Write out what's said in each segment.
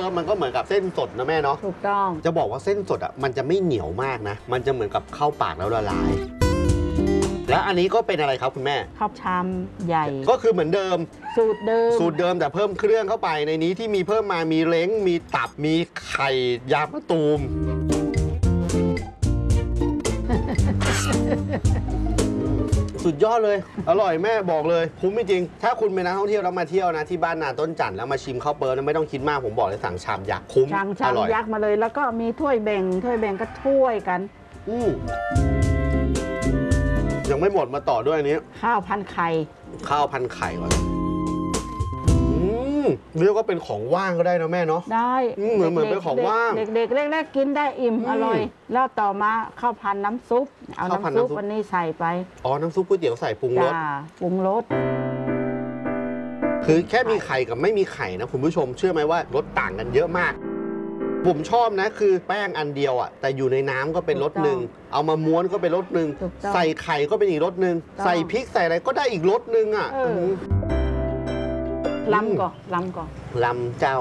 ปิ๊บมันก็เหมือนกับเส้นสดนะแม่เนาะถูกต้องจะบอกว่าเส้นสดอ่ะมันจะไม่เหนียวมากนะมันจะเหมือนกับเข้าปากแล้วละลายแล้วอันนี้ก็เป็นอะไรครับคุณแม่ข้าวชามใหญ่ก็คือเหมือนเดิมสูตรเดิมแต่เพิ่มเครื่องเข้าไปในนี้ที่มีเพิ่มมามีเล้งมีตับมีไข่ยางมะตูม สุดยอดเลยอร่อยแม่บอกเลยคุ้มจริงถ้าคุณเป็นนักท่องเที่ยวแล้วมาเที่ยวนะที่บ้านนาต้นจันทร์แล้วมาชิมข้าวเปิ๊บไม่ต้องคิดมากผมบอกเลยสั่งชามยักษ์คุ้มชามยักษ์มาเลยแล้วก็มีถ้วยแบ่งก็ถ้วยกันยังไม่หมดมาต่อด้วยอันนี้ข้าวพันไข่ก่อนเรียกว่าเป็นของว่างก็ได้นะแม่เนาะได้เหมือนเป็นของว่างเด็กๆแรกๆกินได้อิ่มอร่อยแล้วต่อมาข้าวพันน้ำซุปเอาน้ำซุปวันนี้ใส่ไปน้ำซุปก๋วยเตี๋ยวใส่ปรุงรสคือแค่มีไข่กับไม่มีไข่นะคุณผู้ชมเชื่อไหมว่ารสต่างกันเยอะมากผมชอบนะคือแป้งอันเดียวอ่ะแต่อยู่ในน้ำก็เป็นรสหนึ่งเอามาม้วนก็เป็นรสหนึ่งใส่ไข่ก็เป็นอีกรสหนึ่งใส่พริกใส่อะไรก็ได้อีกรสหนึ่งอ่ะลำก่อนลำเจ้า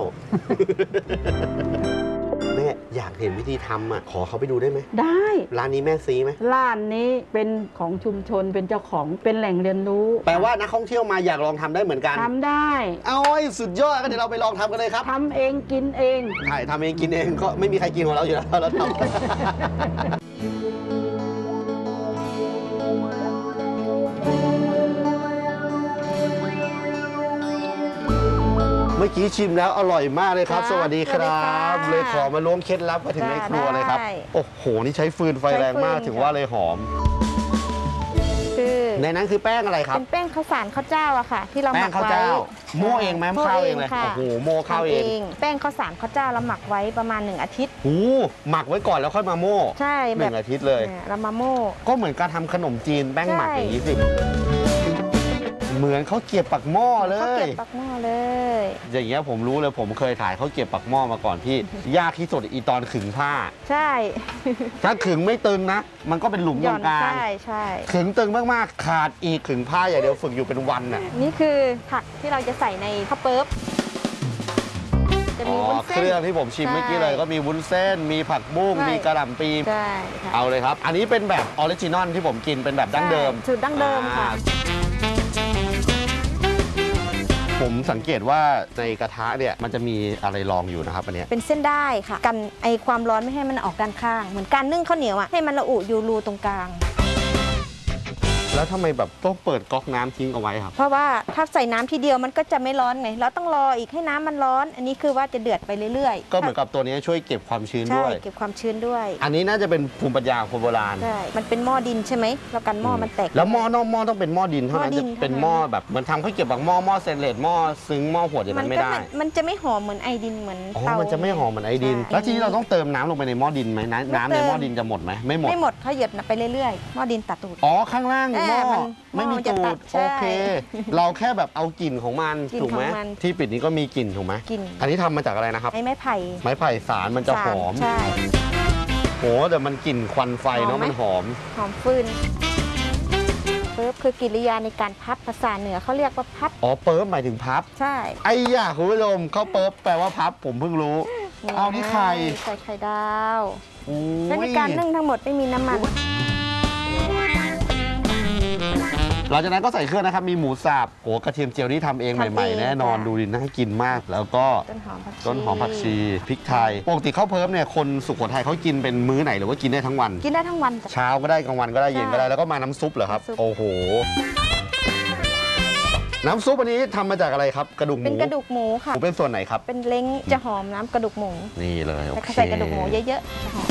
แม่อยากเห็นวิธีทำอ่ะขอเขาไปดูได้ไหมได้ร้านนี้แม่ซีไหมร้านนี้เป็นของชุมชนเป็นเจ้าของเป็นแหล่งเรียนรู้แปลว่านักท่องเที่ยวมาอยากลองทำได้เหมือนกันทำได้เอาสุดยอดก็เดี๋ยวเราไปลองทำกันเลยครับทำเองกินเองใช่ทำเองกินเองก็ไม่มีใครกินของเราอยู่แล้วเราทำเมื่อกี้ชิมแล้วอร่อยมากเลยครับสวัสดีครับเลยขอมาล้วงเคล็ดลับมาถึงในครัวเลยครับโอ้โหนี่ใช้ฟืนไฟแรงมากถึงว่าเลยหอมในนั้นคือแป้งอะไรครับเป็นแป้งข้าวสารข้าวเจ้าอะค่ะที่เราหมักไว้โม่เองไหมข้าวเองเลยโอ้โหโม่ข้าวเองแป้งข้าวสารข้าวเจ้าเราหมักไว้ประมาณ1 อาทิตย์หมักไว้ก่อนแล้วค่อยมาโม่ใช่ 1 อาทิตย์เลยเรามาโม่ก็เหมือนการทำขนมจีนแป้งหมักอย่างนี้สิเหมือนเขาเก็บปักหม้อเลยปักหม้อเลยอย่างเงี้ยผมรู้เลยผมเคยถ่ายเขาเก็บปักหม้อมาก่อนพี่ยากที่สุดอีตอนขึงผ้าใช่ถ้าขึงไม่ตึงนะมันก็เป็นหลุมตรงกลางใช่ขึงตึงมากๆขาดอีกขึงผ้าอย่างเดียวฝึกอยู่เป็นวันน่ะนี่คือผักที่เราจะใส่ในข้าวเปิ๊บจะมีวุ้นเส้นเครื่องที่ผมชิมเมื่อกี้เลยก็มีวุ้นเส้นมีผักบุ้งมีกระหล่ำปีเอาเลยครับอันนี้เป็นแบบออริจินอลที่ผมกินเป็นแบบดั้งเดิมสูตรดั้งเดิมค่ะผมสังเกตว่าในกระทะเนี่ยมันจะมีอะไรรองอยู่นะครับอันนี้เป็นเส้นได้ค่ะกันไอความร้อนไม่ให้มันออกด้านข้างเหมือนการนึ่งข้าวเหนียวอ่ะให้มันระอุอยู่รูตรงกลางแล้วทำไมแบบต้องเปิดก๊อกน้ำทิ้งเอาไว้ครับเพราะว่าถ้าใส่น้ำทีเดียวมันก็จะไม่ร้อนไงเราต้องรออีกให้น้ำมันร้อนอันนี้คือว่าจะเดือดไปเรื่อยๆก็เหมือนกับตัวนี้ช่วยเก็บความชื้นด้วยเก็บความชื้นด้วยอันนี้น่าจะเป็นภูมิปัญญาคนโบราณใช่มันเป็นหม้อดินใช่ไหมแล้วกันหม้อมันแตกแล้วหม้อนอกหม้อต้องเป็นหม้อดินเท่านั้นจะเป็นหม้อแบบเหมือนทำข้าวเก็บแบบหม้อสเตนเลสหม้อซึ้งหม้อหวดอย่างนั้นไม่ได้มันจะไม่หอมเหมือนไอดินเหมือนเตามันจะไม่หอมเหมือนไอดินแล้วทีนี้เราต้องเติมน้ำลงไปในหม้อดินไหมน้ำในหม้อดินจะหมดไหมไม่หมดเขาหยดไปเรื่อยๆหม้อดินตัดตูดข้างล่างหม้อไม่มีตูดโอเคเราแค่แบบเอากลิ่นของมันถูกไหมที่ปิดนี้ก็มีกลิ่นถูกไหมอันนี้ทำมาจากอะไรนะครับไม้ไผ่สารมันจะหอมใช่โหแต่มันกลิ่นควันไฟเนาะมันหอมฟืนเปิ๊บคือกิริยาในการพับภาษาเหนือเขาเรียกว่าพับเปิ๊บหมายถึงพับใช่ไอ้ย่าคุณผู้ชมเขาเปิ๊บแปลว่าพับผมเพิ่งรู้เอานี่ไข่ใส่ไข่ดาวใช้ในการนึ่งทั้งหมดไม่มีน้ำมันหลังจากนั้นก็ใส่เครื่องนะครับมีหมูสับโหกระเทียมเจียวที่ทำเองใหม่ๆแน่นอนดูดิน่ากินมากแล้วก็ต้นหอมผักชีพริกไทยปกติข้าวเปิ๊บเนี่ยคนสุโขทัยเขากินเป็นมื้อไหนหรือว่ากินได้ทั้งวันกินได้ทั้งวันเช้าก็ได้กลางวันก็ได้เย็นก็ได้แล้วก็มาน้ำซุปเหรอครับโอ้โหน้ำซุปอันนี้ทำมาจากอะไรครับกระดูกหมูเป็นกระดูกหมูค่ะเป็นส่วนไหนครับเป็นเล้งจะหอมน้ำกระดูกหมูนี่เลยโอเคใส่กระดูกหมูเยอะๆจะหอม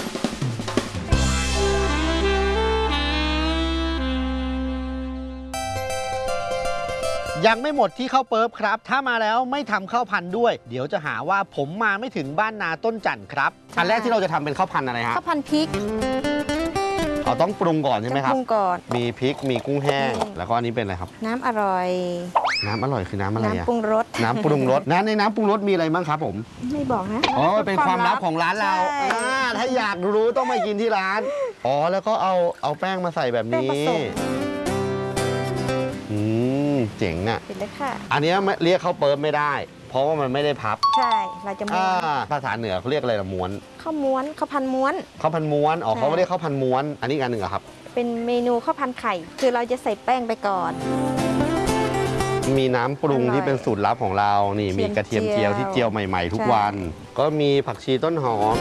ยังไม่หมดที่ข้าวเปิ๊บครับถ้ามาแล้วไม่ทำข้าวพันธุ์ด้วยเดี๋ยวจะหาว่าผมมาไม่ถึงบ้านนาต้นจันทร์ครับอันแรกที่เราจะทำเป็นข้าวพันธุ์อะไรฮะข้าวพันธุ์พริกต้องปรุงก่อนใช่ไหมครับปรุงก่อนมีพริกมีกุ้งแห้งแล้วก็อันนี้เป็นอะไรครับน้ำอร่อยคือน้ำอะไรน้ำปรุงรสน้ำปรุงรสในน้ำปรุงรสมีอะไรบ้างครับผมไม่บอกนะเป็นความลับของร้านเราถ้าอยากรู้ต้องมากินที่ร้านแล้วก็เอาแป้งมาใส่แบบนี้เจ๋งอ่ะเห็นเลยค่ะอันนี้เรียกข้าวเปิ๊บไม่ได้เพราะว่ามันไม่ได้พับใช่เราจะม้วนภาษาเหนือเขาเรียกอะไรนะม้วนข้าวม้วนข้าวพันม้วนข้าวพันม้วนอ๋อใช่เขาเรียกข้าวพันม้วนอันนี้อีกอันหนึ่งเหรอครับเป็นเมนูข้าวพันไข่ คือเราจะใส่แป้งไปก่อนมีน้ำปรุงอร่อยที่เป็นสูตรลับของเรานี่มีกระเทียมเจียวที่เจียวใหม่ๆทุกวัน ก็มีผักชีต้นหอม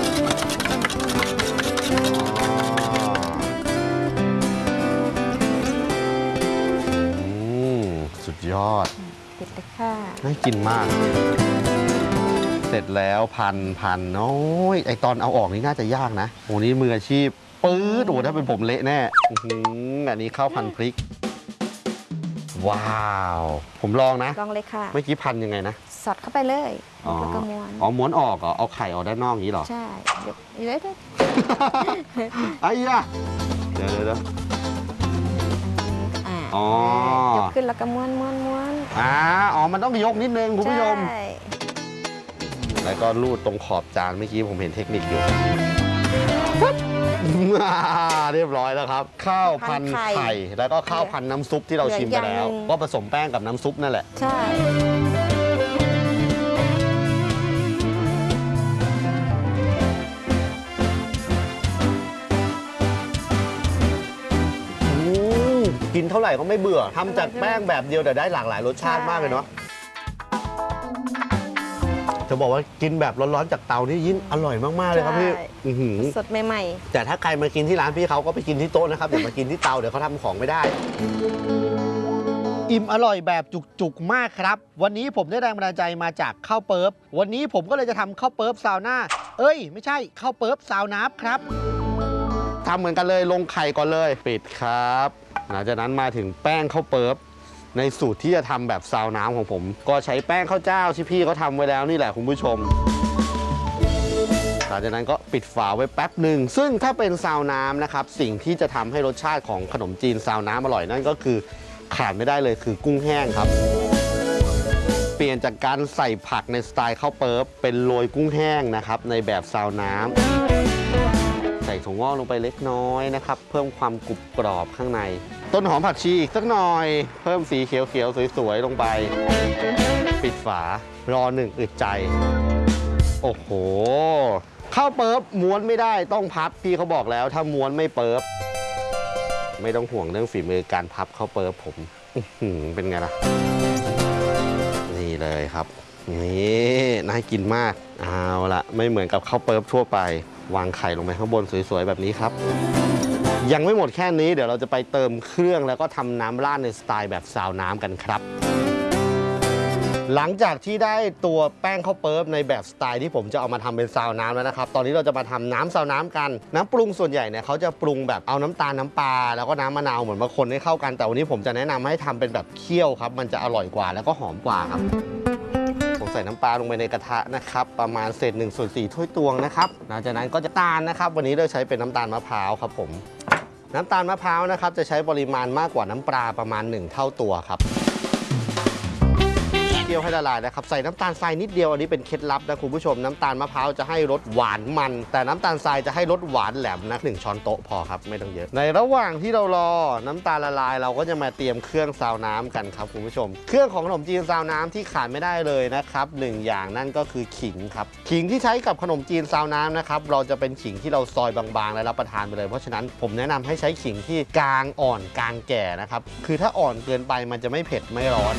สุดยอดปิดตะข่าน่ากินมาก เสร็จแล้วพันน้อยไอตอนเอาออกนี่น่าจะยากนะโหนี่มืออาชีพปื๊ดโอ้ถ้าเป็นผมเละแน่อันนี้ข้าวพันพริก ว้าว ผมลองนะลองเลยค่ะเมื่อกี้พันยังไงนะสอดเข้าไปเลยอ๋อแล้วก็ม้วนอ๋อม้วนออกเหรอเอาไข่ออกด้านนอกอย่างนี้เหรอใช่เดี๋ยวเดี๋ยวไอ้ยะเดี๋ยว อ๋อยกขึ้นแล้วก็ม้วนอ๋อมันต้องยกนิดนึงคุณผู้ชมใช่แล้วก็รูดตรงขอบจานเมื่อกี้ผมเห็นเทคนิคอยู่ เรียบร้อยแล้วครับ ข้าวพันไข่แล้วก็ข้าวพันน้ำซุปที่เราชิมไปแล้วก็ผสมแป้งกับน้ำซุปนั่นแหละใช่กินเท่าไหร่ก็ไม่เบื่อทำจากแป้งแบบเดียวแต่ได้หลากหลายรสชาติมากเลยเนาะจะบอกว่ากินแบบร้อนๆจากเตานี่ยิ่งอร่อยมากๆเลยครับพี่อื้อหือสดใหม่แต่ถ้าใครมากินที่ร้านพี่เขาก็ไปกินที่โต๊ะนะครับอย่ามากินที่เตาเดี๋ยวเขาทำของไม่ได้ อิ่มอร่อยแบบจุกๆมากครับวันนี้ผมได้แรงบันดาลใจมาจากข้าวเปิ๊บวันนี้ผมก็เลยจะทำข้าวเปิ๊บซาวน่าไม่ใช่ข้าวเปิ๊บซาวน้ำครับทำเหมือนกันเลยลงไข่ก่อนเลยปิดครับหลังจากนั้นมาถึงแป้งข้าวเปิ๊บในสูตรที่จะทำแบบซาวน้ำของผมก็ใช้แป้งข้าวเจ้าที่พี่เขาทำไว้แล้วนี่แหละคุณผู้ชมหลังจากนั้นก็ปิดฝาไว้แป๊บหนึ่งซึ่งถ้าเป็นซาวน้ำนะครับสิ่งที่จะทำให้รสชาติของขนมจีนซาวน้ำอร่อยนั่นก็คือขาดไม่ได้เลยคือกุ้งแห้งครับเปลี่ยนจากการใส่ผักในสไตล์ข้าวเปิ๊บเป็นโรยกุ้งแห้งนะครับในแบบซาวน้ำใส่ถั่วงอกลงไปเล็กน้อยนะครับเพิ่มความกรุบกรอบข้างในต้นหอมผักชีอีกสักหน่อยเพิ่มสีเขียวๆสวยๆลงไปปิดฝารอ1 อึดใจโอ้โหข้าวเปิ๊บม้วนไม่ได้ต้องพับพี่เขาบอกแล้วถ้าม้วนไม่เปิ๊บไม่ต้องห่วงเรื่องฝีมือการพับข้าวเปิ๊บผมเป็นไงล่ะนี่เลยครับนี่น่ากินมากเอาละไม่เหมือนกับข้าวเปิ๊บทั่วไปวางไข่ลงไปข้างบนสวยๆแบบนี้ครับยังไม่หมดแค่นี้เดี๋ยวเราจะไปเติมเครื่องแล้วก็ทำน้ำราดในสไตล์แบบซาวน้ำกันครับหลังจากที่ได้ตัวแป้งข้าวเปิ๊บในแบบสไตล์ที่ผมจะเอามาทำเป็นซาวน้ำแล้วนะครับตอนนี้เราจะมาทำน้ำซาวน้ำกันน้ำปรุงส่วนใหญ่เนี่ยเขาจะปรุงแบบเอาน้ำตาลน้ำปลาแล้วก็น้ำมะนาวเหมือนมาคนให้เข้ากันแต่วันนี้ผมจะแนะนำให้ทำเป็นแบบเคี่ยวครับมันจะอร่อยกว่าแล้วก็หอมกว่าครับผมใส่น้ำปลาลงไปในกระทะนะครับประมาณเศษ1/4 ถ้วยตวงนะครับหลังจากนั้นก็จะตาลนะครับวันนี้เราใช้เป็นน้ำตาลมะพร้าวครับผมน้ำตาลมะพร้าวนะครับจะใช้ปริมาณมากกว่าน้ำปลาประมาณ1 เท่าตัวครับเคี่ยวให้ละลายนะครับใส่น้ำตาลทรายนิดเดียวอันนี้เป็นเคล็ดลับนะคุณผู้ชมน้ำตาลมะพร้าวจะให้รสหวานมันแต่น้ำตาลทรายจะให้รสหวานแหลมนะ1 ช้อนโต๊ะพอครับไม่ต้องเยอะในระหว่างที่เรารอน้ำตาลละลายเราก็จะมาเตรียมเครื่องซาวน้ำกันครับคุณผู้ชมเครื่องของขนมจีนซาวน้ำที่ขาดไม่ได้เลยนะครับ1 อย่างนั่นก็คือขิงครับขิงที่ใช้กับขนมจีนซาวน้ำนะครับเราจะเป็นขิงที่เราซอยบางๆและรับประทานไปเลยเพราะฉะนั้นผมแนะนำให้ใช้ขิงที่กลางอ่อนกลางแก่นะครับคือถ้าอ่อนเกินไปมันจะไม่เผ็ดไม่ร้อน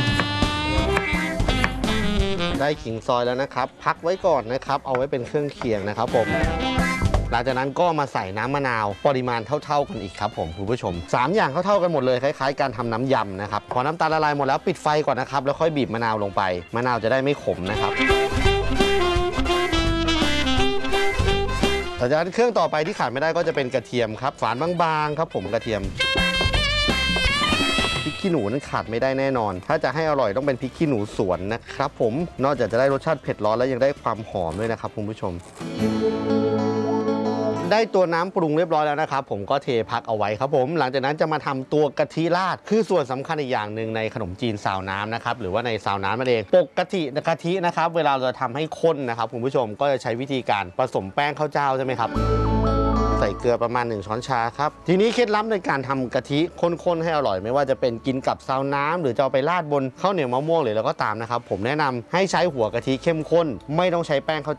ได้ขิงซอยแล้วนะครับพักไว้ก่อนนะครับเอาไว้เป็นเครื่องเคียงนะครับผมหลังจากนั้นก็มาใส่น้ำมะนาวปริมาณเท่าๆกันอีกครับผมคุณผู้ชม3 อย่างเท่าๆกันหมดเลยคล้ายๆการทำน้ำยำนะครับพอน้ำตาลละลายหมดแล้วปิดไฟก่อนนะครับแล้วค่อยบีบมะนาวลงไปมะนาวจะได้ไม่ขมนะครับหลังจากนั้นเครื่องต่อไปที่ขาดไม่ได้ก็จะเป็นกระเทียมครับฝานบางๆครับผมกระเทียมพริกขี้หนูนั้นขาดไม่ได้แน่นอนถ้าจะให้อร่อยต้องเป็นพริกขี้หนูสวนนะครับผมนอกจากจะได้รสชาติเผ็ดร้อนแล้วยังได้ความหอมด้วยนะครับคุณผู้ชมได้ตัวน้ำปรุงเรียบร้อยแล้วนะครับผมก็เทพักเอาไว้ครับผมหลังจากนั้นจะมาทำตัวกะทิราดคือส่วนสำคัญอีกอย่างหนึ่งในขนมจีนซาวน้ำนะครับหรือว่าในซาวน้ำนั่นเองปกติกะทินะครับเวลาเราทำให้ข้นนะครับคุณผู้ชมก็จะใช้วิธีการผสมแป้งข้าวเจ้าใช่ไหมครับใส่เกลือประมาณ1ช้อนชาครับทีนี้เคล็ดลับในการทำกะทิข้นๆให้อร่อยไม่ว่าจะเป็นกินกับซาวน้ำหรือจะเอาไปราดบนข้าวเหนียวมะม่วงหรือแล้วก็ตามนะครับผมแนะนำให้ใช้หัวกะทิเข้มข้นไม่ต้องใช้แป้งข้าว